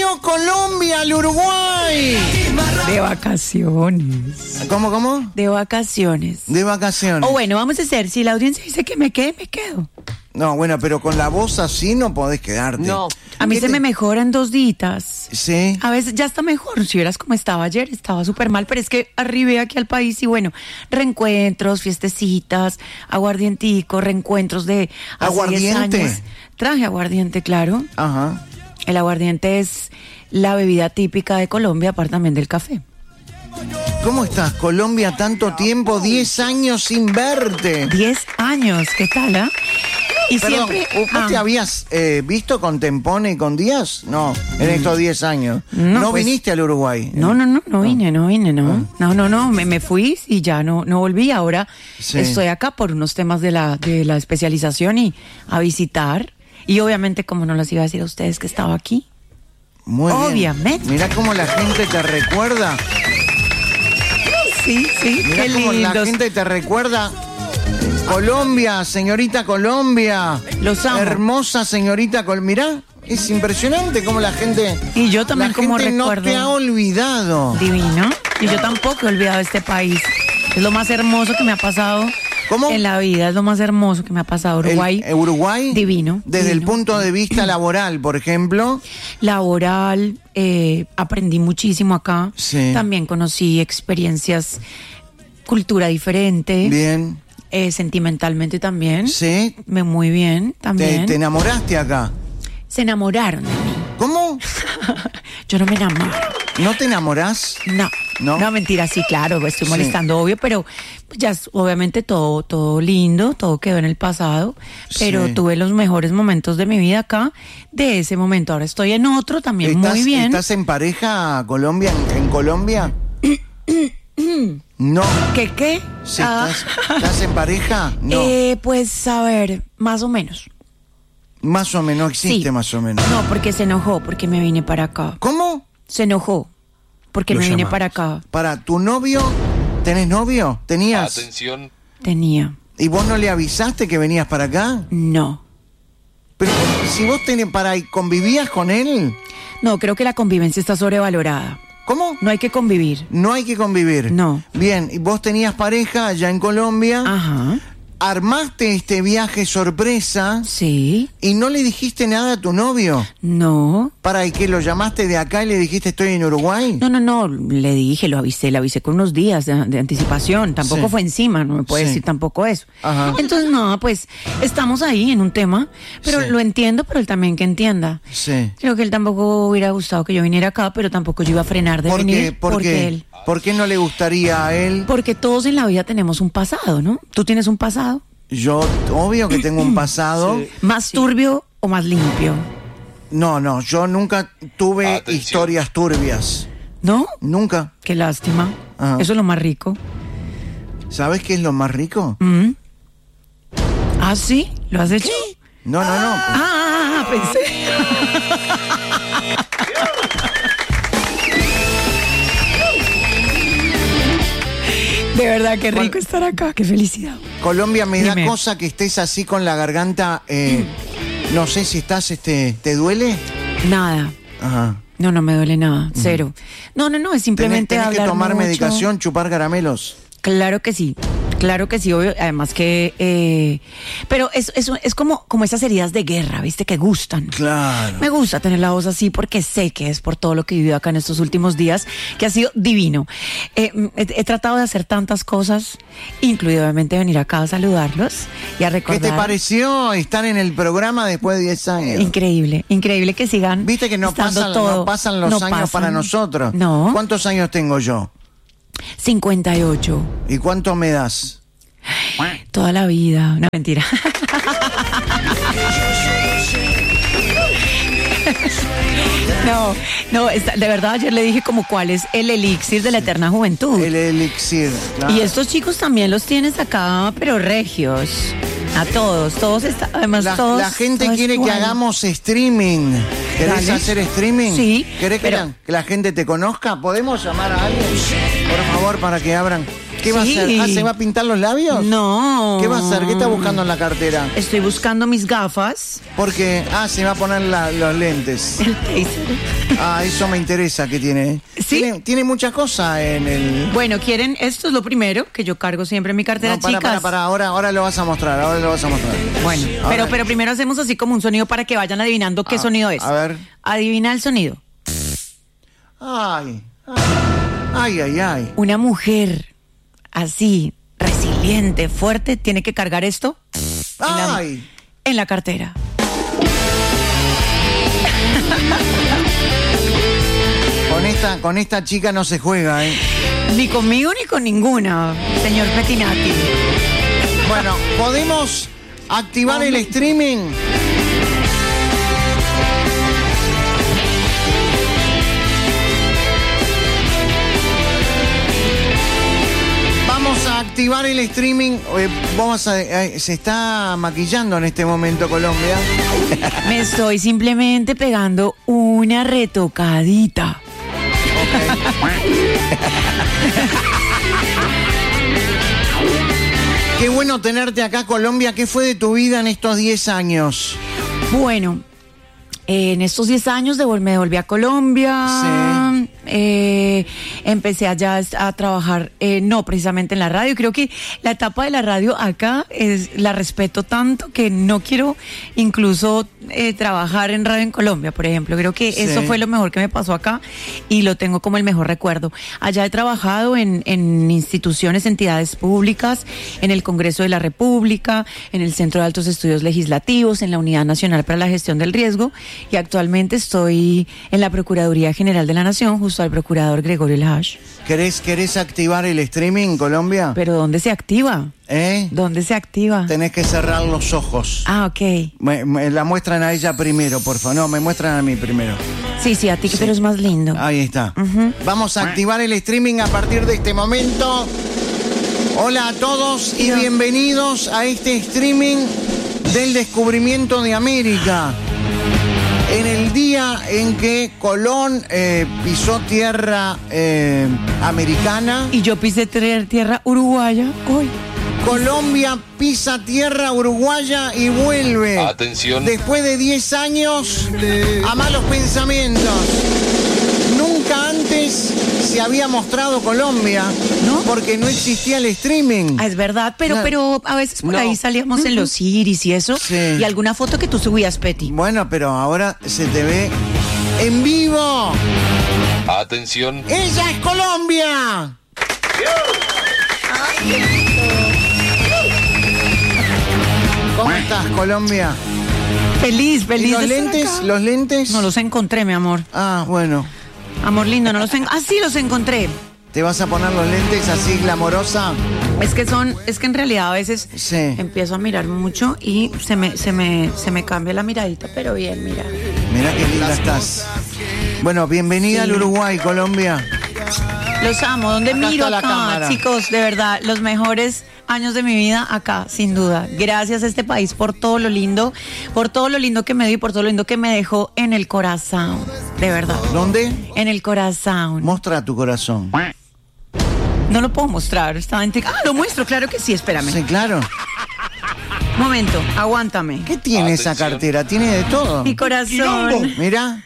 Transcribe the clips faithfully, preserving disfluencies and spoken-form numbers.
Vino Colombia al Uruguay. De vacaciones. ¿Cómo, cómo? De vacaciones. De vacaciones. O bueno, vamos a hacer, si la audiencia dice que me quede, me quedo. No, bueno, pero con la voz así no podés quedarte. No. A mí ¿Qué se te- me mejora en dos días. Sí. A veces ya está mejor. Si vieras como estaba ayer, estaba súper mal, pero es que arribé aquí al país y bueno, reencuentros, fiestecitas, aguardientico, reencuentros de hace diez ¿Aguardiente? años. Traje aguardiente, claro. Ajá. El aguardiente es la bebida típica de Colombia, aparte también del café. ¿Cómo estás, Colombia? Tanto tiempo, diez años sin verte. Diez años, ¿qué tal, ah? Y Perdón, siempre... ¿vos ah, te habías eh, visto con Tempone y con Díaz? No, en estos diez años. No, No, pues- viniste al Uruguay. No, no, no, no vine, no vine, no. No, no, no, me, me fui y ya no, no volví. Ahora Sí. estoy acá por unos temas de la, de la especialización y a visitar. Y obviamente, como no les iba a decir a ustedes que estaba aquí. Muy bien. Obviamente. Mirá cómo la gente te recuerda. Sí, sí, Mirá qué cómo la lindos. gente te recuerda. Colombia, señorita Colombia. Los amo. Hermosa señorita Colombia. Mirá, es impresionante cómo la gente... Y yo también la como gente no recuerdo. te ha olvidado. Divino. Y yo tampoco he olvidado este país. Es lo más hermoso que me ha pasado ¿Cómo? en la vida. Es lo más hermoso que me ha pasado. Uruguay. El- eh, Uruguay. Divino. Desde el divino. punto de vista laboral, por ejemplo. Laboral, eh, aprendí muchísimo acá. Sí. También conocí experiencias, cultura diferente. Bien. eh, sentimentalmente también. Sí. Me muy bien Te, también. te enamoraste acá. Se enamoraron de mí. ¿Cómo? Yo no me enamoro. ¿No te enamorás? No. ¿No? No, mentira, sí, claro, estoy Sí. molestando, obvio, pero pues, ya es- obviamente todo, todo lindo, todo quedó en el pasado, pero Sí. tuve los mejores momentos de mi vida acá, de ese momento. Ahora estoy en otro también ¿Estás, muy bien. ¿Estás en pareja Colombia, en, en Colombia? No. ¿Qué qué? Sí, Ah. ¿estás, estás en pareja? No. Eh, pues a ver, más o menos. Más o menos, existe Sí. más o menos. No, porque se enojó, porque me vine para acá. ¿Cómo? Se enojó, porque Lo me vine llamamos. para acá. Para tu novio, ¿tenés novio? ¿Tenías? Atención. Tenía. ¿Y vos no le avisaste que venías para acá? No. Pero si vos tenés para y convivías con él, No, creo que la convivencia está sobrevalorada. ¿cómo? No hay que convivir. No hay que convivir. No. Bien, y vos tenías pareja allá en Colombia, Ajá. armaste este viaje sorpresa Sí. y no le dijiste nada a tu novio. No. ¿Para y que lo llamaste de acá y le dijiste estoy en Uruguay? No, no, no. Le dije, lo avisé, le avisé con unos días de, de anticipación. Tampoco Sí. fue encima, no me puede Sí. decir tampoco eso. Ajá. Entonces, no, pues estamos ahí en un tema, pero Sí. lo entiendo, pero él también que entienda. Sí. Creo que él tampoco hubiera gustado que yo viniera acá, pero tampoco yo iba a frenar de ¿Por venir qué? ¿Por porque qué? él. ¿Por qué no le gustaría a él? Porque todos en la vida tenemos un pasado, ¿no? ¿Tú tienes un pasado? Yo, obvio que tengo un pasado. ¿Más turbio o más limpio? No, no, yo nunca tuve Atención. historias turbias. ¿No? Nunca. Qué lástima. Ajá. Eso es lo más rico. ¿Sabes qué es lo más rico? Mm. ¿Ah, sí? ¿Lo has hecho? No, no, no. Ah, pensé. De verdad, qué rico estar acá, qué felicidad. Colombia, me da Dime. cosa que estés así con la garganta. eh, no sé si estás, este, ¿te duele? Nada. Ajá. No, no me duele nada, cero. No, no, no, es ¿Tenés, simplemente tenés que hablar tomar mucho. medicación, chupar caramelos? Claro que sí, claro que sí, obvio, además que... eh, pero es, es, es como, como esas heridas de guerra, ¿viste? Que gustan. Claro. Me gusta tener la voz así porque sé que es por todo lo que he vivido acá en estos últimos días, que ha sido divino. Eh, he, he tratado de hacer tantas cosas, incluido obviamente venir acá a saludarlos y a ¿Qué recordar. te pareció estar en el programa después de diez años? Increíble, increíble que sigan. Viste que no estando pasan, todo. no pasan los No años pasan. para nosotros. No. ¿Cuántos años tengo yo? cincuenta y ocho. ¿Y cuánto me das? Toda la vida. Una mentira. No, no, está- de verdad ayer le dije como cuál es el elixir de la eterna juventud. El elixir. claro. Y estos chicos también los tienes acá, pero regios. A todos, todos están, además La, todos. la gente todos quiere que igual. hagamos streaming. ¿Querés Dale. hacer streaming? Sí, ¿Querés que, pero- la, que la gente te conozca? ¿Podemos llamar a alguien? Por favor, para que abran. ¿Qué va Sí. a hacer? Ah, ¿se va a pintar los labios? No. ¿Qué va a hacer? ¿Qué está buscando en la cartera? Estoy buscando mis gafas. Porque, ah, se va a poner la- los lentes. El taser. Ah, eso me interesa que tiene. ¿Sí? Tiene, tiene muchas cosas en el... Bueno, ¿quieren? Esto es lo primero que yo cargo siempre en mi cartera, No, para, chicas. para, para, ahora, ahora lo vas a mostrar, ahora lo vas a mostrar. Bueno, Ahora- pero, pero primero hacemos así como un sonido para que vayan adivinando qué A- sonido es. a ver. Adivina el sonido. Ay, ay, ay, ay. Una mujer así, resiliente, fuerte, tiene que cargar esto en la, Ay. en la cartera. Con esta, con esta chica no se juega, ¿eh? Ni conmigo ni con ninguna, señor Pettinati. Bueno, ¿podemos activar el streaming? Vamos a activar el streaming. Eh, vamos a, eh, se está maquillando en este momento Colombia. Me estoy simplemente pegando una retocadita. Qué bueno tenerte acá, Colombia. ¿Qué fue de tu vida en estos diez años? Bueno, eh, en estos diez años devol- me devolví a Colombia. Sí. Eh, empecé allá a trabajar, eh, no precisamente en la radio. Creo que la etapa de la radio acá es, la respeto tanto que no quiero incluso eh, trabajar en radio en Colombia, por ejemplo. Creo que Sí. eso fue lo mejor que me pasó acá y lo tengo como el mejor recuerdo. Allá he trabajado en, en instituciones, entidades públicas, en el Congreso de la República, en el Centro de Altos Estudios Legislativos, en la Unidad Nacional para la Gestión del Riesgo y actualmente estoy en la Procuraduría General de la Nación justo al procurador Gregorio Lash. ¿Querés, ¿Querés activar el streaming, Colombia? ¿Pero dónde se activa? ¿Eh? ¿Dónde se activa? Tenés que cerrar los ojos. Ah, ok. Me- me la muestran a ella primero, por favor. No, me muestran a mí primero. Sí, sí, a ti, pero es más lindo. Ahí está. Ujú. Vamos a activar el streaming a partir de este momento. Hola a todos y bienvenidos a este streaming del descubrimiento de América. En el día en que Colón eh, pisó tierra eh, americana, Y yo pisé ter- tierra uruguaya hoy. Colombia pisa tierra uruguaya y vuelve. Atención. Después de diez años a malos pensamientos. Nunca antes se había mostrado Colombia, ¿No? porque no existía el streaming. Ah, es verdad, pero, Claro. pero a veces por No. ahí salíamos en los iris y eso. Sí. Y alguna foto que tú subías, Petty. Bueno, pero ahora se te ve en vivo. Atención. ¡Ella es Colombia! ¿Cómo estás, Colombia? Feliz, ¿Y feliz. los de estar lentes? acá. ¿Los lentes? No los encontré, mi amor. Ah, bueno. Amor lindo, no los encontré. Ah, sí, los encontré. ¿Te vas a poner los lentes así glamorosa? Es que son, es que en realidad a veces Sí. empiezo a mirar mucho y se me, se me, se me cambia la miradita, pero bien, mira. Mirá qué linda estás. Bueno, bienvenida Sí. al Uruguay, Colombia. Los amo, ¿dónde Acá miro está la acá? cámara. Chicos, de verdad, los mejores años de mi vida acá, sin duda. Gracias a este país por todo lo lindo, por todo lo lindo que me dio y por todo lo lindo que me dejó en el corazón. De verdad. ¿Dónde? En el corazón. Mostra tu corazón. No lo puedo mostrar. Estaba en tic- Ah, lo muestro, claro que sí, espérame. Sí, claro. Momento, aguántame. ¿Qué tiene esa Atención. cartera? Tiene de todo. Mi corazón. Mirá.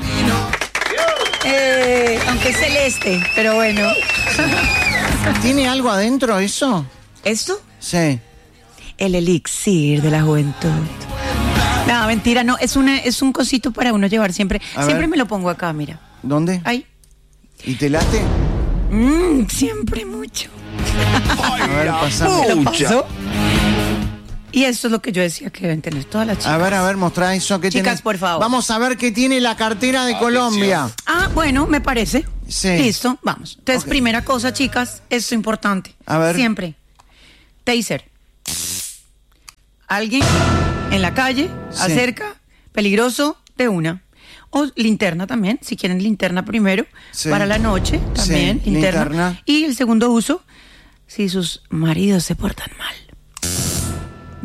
Eh, aunque es celeste, pero bueno. ¿Tiene algo adentro eso? ¿Esto? Sí. El elixir de la juventud. No, mentira, no, es una, es un cosito para uno llevar siempre. A Siempre ver. me lo pongo acá, mira. ¿Dónde? Ahí. ¿Y te late? Mm, siempre mucho. A ver, pasame. ¿Te lo paso? Y esto es lo que yo decía que deben tener todas las chicas. A ver, a ver, mostrá eso que Chicas, tiene. por favor. Vamos a ver qué tiene la cartera de Atención. Colombia. Ah, bueno, me parece. Sí. Listo, vamos. Entonces, Ok. primera cosa, chicas, esto es importante. A ver. Siempre. Taser. Alguien en la calle, Sí. acerca, peligroso, de una. O linterna también, si quieren linterna primero, Sí. para la noche también, Sí, linterna. linterna. Y el segundo uso, si sus maridos se portan mal.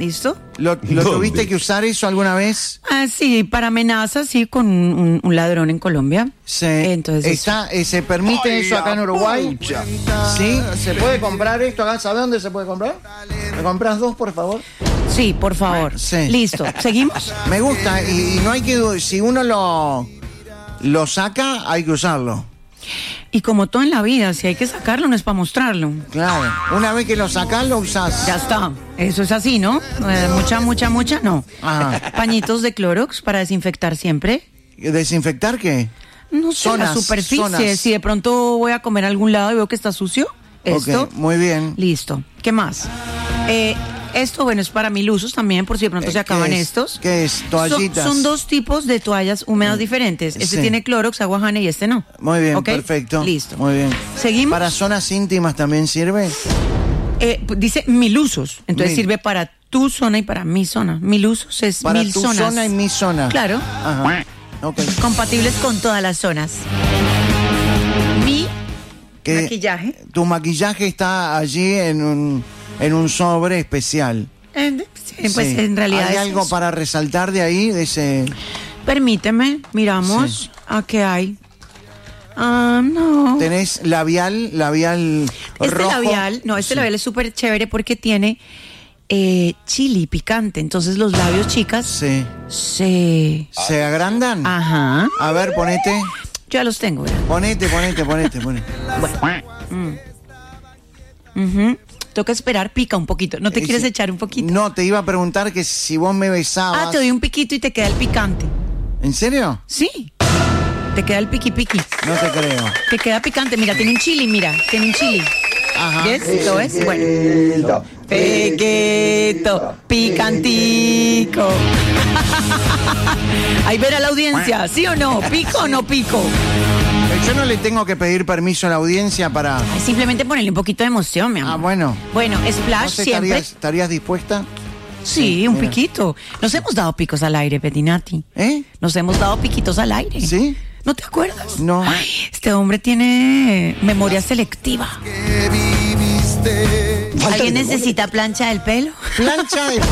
¿Listo? ¿Lo, lo tuviste que usar eso alguna vez? Ah, sí, para amenazas, sí, con un, un ladrón en Colombia. Sí. Entonces, Está, eh, ¿Se permite Ay, eso acá en Uruguay? pucha. ¿Sí? ¿Se puede comprar esto acá? ¿Sabe dónde se puede comprar? ¿Me compras dos, por favor? sí, por favor. Sí. Listo. ¿Seguimos? Me gusta y, y no hay que... du- Si uno lo, lo saca, hay que usarlo. Y como todo en la vida, si hay que sacarlo, no es para mostrarlo. Claro. Una vez que lo sacas, lo usás. Ya está. Eso es así, ¿no? Eh, mucha, mucha, mucha, no. Ajá. Pañitos de Clorox para desinfectar siempre. ¿Desinfectar qué? No sé, Zonas, la superficie. zonas. Si de pronto voy a comer a algún lado y veo que está sucio, esto. Ok, muy bien. Listo. ¿Qué más? Eh, esto, bueno, es para mil usos también, por si de pronto Eh, se acaban ¿qué es? estos. ¿Qué es? Toallitas. Son, son dos tipos de toallas húmedas diferentes. Este Sí. tiene Clorox, agua Jane y este no. Muy bien, ¿Ok? perfecto. Listo. Muy bien. ¿Seguimos? ¿Para zonas íntimas también sirve? Eh, dice mil usos. Entonces Mil. sirve para tu zona y para mi zona. Mil usos es Para mil tu zonas. zona y mi zona. Claro. Ajá. Ok. Compatibles con todas las zonas. Mi Que maquillaje. Tu maquillaje está allí en un, en un sobre especial. Eh, sí, pues Sí. en realidad ¿Hay es algo eso. para resaltar de ahí? De ese... Permíteme, miramos Sí. a qué hay. Ah, no. Tenés labial, labial Este rojo. labial, no, este Sí. labial es súper chévere porque tiene eh, chili picante. Entonces los labios, chicas, Sí. se... ¿Se agrandan? Ajá. A ver, ponete. Yo ya los tengo, ¿verdad? Ponete, ponete, ponete, ponete. Ujú. Toca esperar, pica un poquito. ¿No te Eh, quieres sí. echar un poquito? No, te iba a preguntar que si vos me besabas. Ah, te doy un piquito y te queda el picante. ¿En serio? Sí. Te queda el piqui piqui. No te creo. Te queda picante. Mira, tiene un chili, mira. Tiene un chili. Ajá. ¿Ves? ¿Lo ves? Bueno. Pequeto, picantico. Ahí verá la audiencia, ¿sí o no? ¿Pico o no pico? Yo no le tengo que pedir permiso a la audiencia para... Ay, simplemente ponerle un poquito de emoción, mi amor. Ah, bueno. Bueno, ¿No Splash sé, siempre. estarías, estarías dispuesta? Sí, un mira. piquito. Nos hemos dado picos al aire, Petinati. ¿Eh? Nos hemos dado piquitos al aire. ¿Sí? ¿No te acuerdas? No. Ay, este hombre tiene memoria selectiva. ¿Alguien necesita plancha del pelo? Plancha de...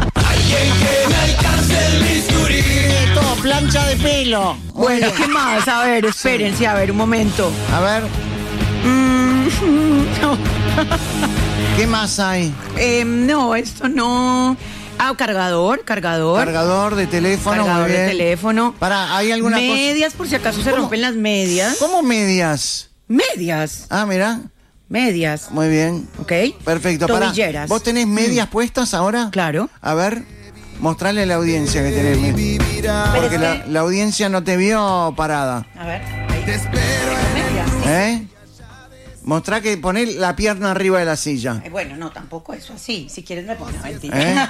Tiene todo, plancha de pelo. Muy Bueno, bien. ¿qué más? A ver, espérense, a ver, un momento. A ver, Mm, no, ¿qué más hay? eh, no, esto no. Ah, cargador, cargador. Cargador de teléfono, Cargador muy bien. de teléfono. Para, ¿hay alguna cosa? Medias, por si acaso se ¿Cómo? rompen las medias. ¿Cómo medias? Medias, Ah, mira, medias, muy bien. ¿ok? Perfecto. Pará, Tobilleras. ¿vos tenés medias puestas ahora? Claro. A ver, mostrarle a la audiencia que tenés medias. Porque es la, que- la audiencia no te vio parada. A ver. Ahí. Tengo medias. ¿Eh? Mostrá que poné la pierna arriba de la silla. Eh, Bueno, no, tampoco eso así. Si quieres me pongo mentira. ¿Eh?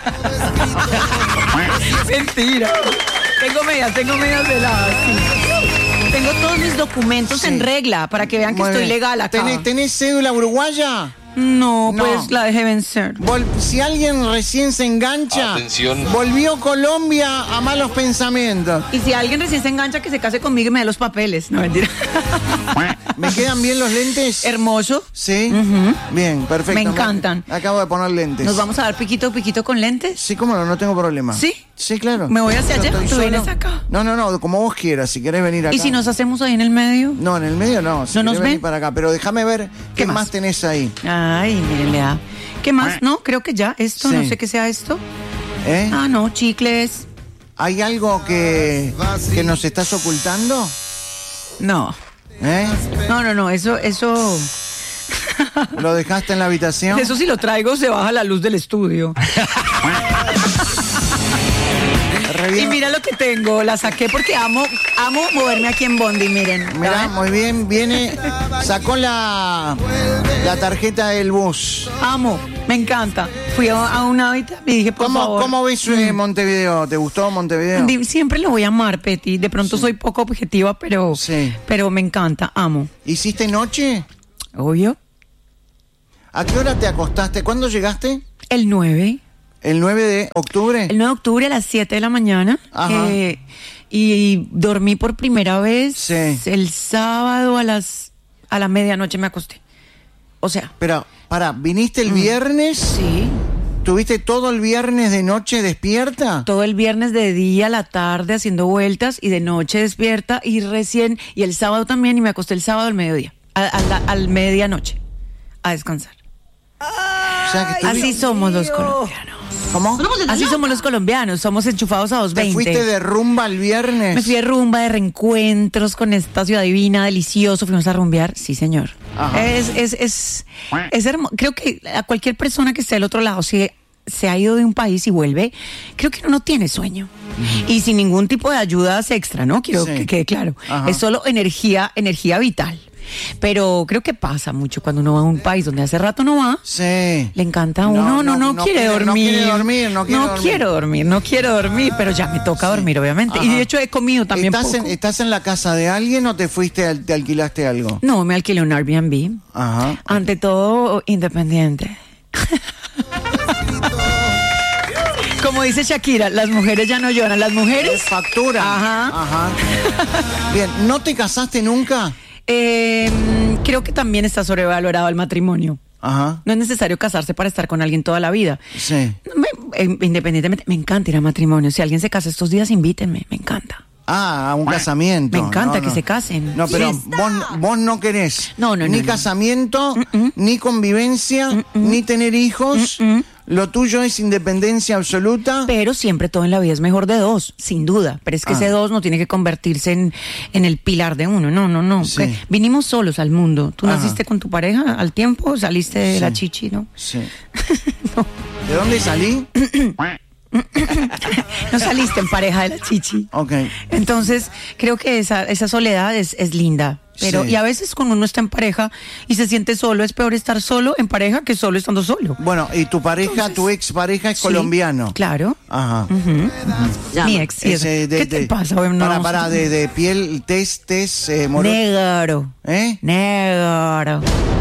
Mentira. Tengo medias, tengo medias de la. sí. Tengo todos mis documentos Sí. en regla para que vean que Muy estoy bien. legal acá. ¿Tenés, tenés cédula uruguaya? No, No. pues la dejé vencer. Vol- si alguien recién se engancha, Atención. volvió Colombia a malos pensamientos. Y si alguien recién se engancha, que se case conmigo y me dé los papeles. No, mentira. ¿Me quedan bien los lentes? Hermoso. Sí. Bien, perfecto. Me encantan. Acabo de poner lentes. ¿Nos vamos a dar piquito, piquito con lentes? Sí, cómo no, no tengo problema. ¿Sí? Sí, claro. ¿Me voy hacia Yo allá? estoy ¿Tú solo. vienes acá? No, no, no, como vos quieras, si querés venir acá. ¿Y si nos hacemos ahí en el medio? No, en el medio no, si ¿No nos querés venir ven? para acá, pero déjame ver qué, ¿Qué más? más? tenés ahí. Ay, miren, le da. ¿Qué más? No, creo que ya. Esto, Sí. no sé qué sea esto. ¿Eh? Ah, no, chicles. ¿Hay algo que, que nos estás ocultando? No. ¿Eh? No, no, no, eso, eso. ¿Lo dejaste en la habitación? Eso si lo traigo se baja la luz del estudio. Re Y bien. mira lo que tengo, la saqué porque amo, amo moverme aquí en Bondi, miren. Mirá, ¿Saben? muy bien, viene, sacó la, la tarjeta del bus. Amo, me encanta. Fui a, a un hábitat y dije, por ¿Cómo, favor. ¿Cómo ves eh, Montevideo? ¿Te gustó Montevideo? Di- Siempre lo voy a amar, Peti. De pronto soy poco objetiva, pero, Sí. pero me encanta, amo. ¿Hiciste noche? Obvio. ¿A qué hora te acostaste? ¿Cuándo llegaste? El nueve. ¿El nueve de octubre? El nueve de octubre a las siete de la mañana. Ajá. eh, y dormí por primera vez Sí. el sábado a las a la medianoche me acosté. O sea, Pero, pará, ¿viniste el viernes? sí. ¿Tuviste todo el viernes de noche despierta? Todo el viernes de día a la tarde haciendo vueltas y de noche despierta y recién, y el sábado también, y me acosté el sábado al mediodía, a, a la, al medianoche, a descansar. O sea, que Así somos los colombianos. ¿Cómo? Así somos los colombianos, somos enchufados a ¿Te doscientos veinte. fuiste de rumba el viernes? Me fui de rumba, de reencuentros con esta ciudad divina, delicioso, fuimos a rumbear, sí señor. Ajá. Es, es, es, es hermoso. Creo que a cualquier persona que esté del otro lado, si se ha ido de un país y vuelve, creo que uno no tiene sueño. Uh-huh. Y sin ningún tipo de ayudas extra, ¿no? Quiero sí. que quede claro. Ajá. Es solo energía, energía vital. Pero creo que pasa mucho cuando uno va a un país donde hace rato no va. Sí. Le encanta a uno, no, no, no, no quiere, quiere dormir. No quiere dormir, no quiere no dormir. quiero dormir, no quiero dormir, pero ya me toca sí. dormir, obviamente. Ajá. Y de hecho he comido también ¿Estás poco. En, ¿Estás en la casa de alguien o te fuiste, te alquilaste algo? No, me alquilé un Airbnb. Ajá. Ante todo, independiente. Como dice Shakira, las mujeres ya no lloran, las mujeres facturan. Ajá. Ajá. Bien, ¿no te casaste nunca? Eh, creo que también está sobrevalorado el matrimonio. Ajá. No es necesario casarse para estar con alguien toda la vida. Sí. Me, eh, independientemente, me encanta ir a matrimonio. Si alguien se casa estos días, invítenme, me encanta. Ah, a un casamiento. Me encanta no, que no. se casen. No, pero vos, vos no querés no, no, ni no, casamiento, no. Mm-mm. ni convivencia, Mm-mm. ni tener hijos. Mm-mm. Lo tuyo es independencia absoluta. Pero siempre todo en la vida es mejor de dos, sin duda. Pero es que ah. ese dos no tiene que convertirse en, en el pilar de uno. No, no, no. Sí. Vinimos solos al mundo. ¿Tú Ajá. naciste con tu pareja al tiempo? ¿Saliste de sí. la chichi, no? Sí. no. ¿De dónde salí? No saliste en pareja de la chichi. Ok. Entonces, creo que esa, esa soledad es, es linda. Pero, sí. y a veces cuando uno está en pareja y se siente solo, es peor estar solo en pareja que solo estando solo. Bueno, y tu pareja, Entonces, tu ex pareja es sí, colombiano. Claro. Ajá. Uh-huh. Uh-huh. Mi ex, sí. Ese de, ¿Qué te de, pasa? Bueno, para, no, para, de, de piel, test, test, eh, moro... Negro. ¿Eh? Negro.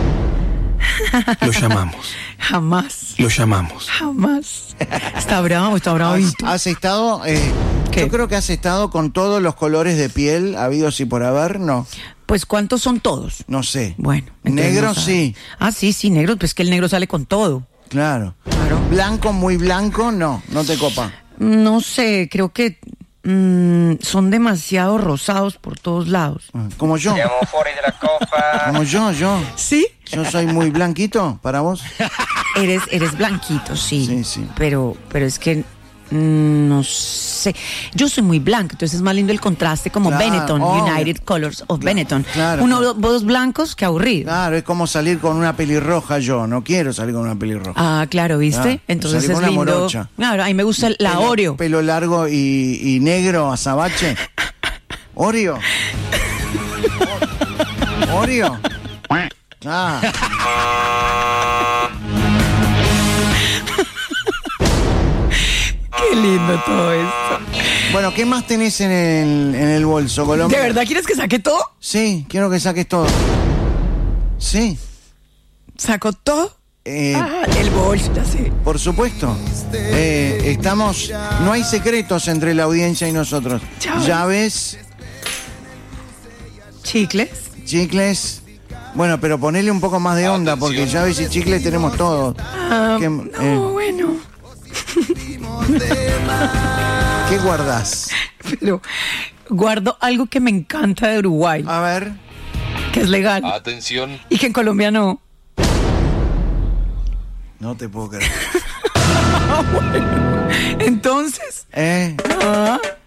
Lo llamamos. Jamás. Lo llamamos. Jamás. Está bravo, está bravito. ¿Has, has estado? Eh, yo creo que has estado con todos los colores de piel habidos y por haber, ¿no? Pues, ¿cuántos son todos? No sé. Bueno. Negro no sí. Ah, sí, sí, negro. Pues que el negro sale con todo. Claro. Claro. Blanco, muy blanco, no. No te copa. No sé, creo que mmm, son demasiado rosados por todos lados. Como yo. fuera de la copa. Como yo, yo. ¿Sí? Yo soy muy blanquito, ¿para vos? Eres, eres blanquito, sí. Sí, sí. Pero, pero es que mmm, no sé. Yo soy muy blanco, entonces es más lindo el contraste como claro, Benetton, obvio. United Colors of claro, Benetton. Claro, Uno, claro. dos blancos, qué aburrido. Claro, es como salir con una pelirroja yo. No quiero salir con una pelirroja. Ah, claro, ¿viste? Claro, entonces salí es con una lindo. morocha. Claro, a mí me gusta la pelo, Oreo. Pelo largo y, y negro, azabache. Oreo. Oreo. Ah. Qué lindo todo esto. Bueno, ¿qué más tenés en el, en el bolso, Colombia? ¿De verdad quieres que saque todo? Sí, quiero que saques todo. Sí. ¿Saco todo? Eh, ah, el bolso, ya sé. Por supuesto. Eh, estamos... No hay secretos entre la audiencia y nosotros. Llaves. Llaves. Chicles. Chicles. Bueno, pero ponele un poco más de onda, porque llaves y chicles tenemos todos. Ah, ¿Qué, no, eh, bueno. ¿Qué guardás? Pero guardo algo que me encanta de Uruguay. A ver. Que es legal. Atención. Y que en Colombia no. No te puedo creer. Bueno, entonces. ¿Eh? Ah,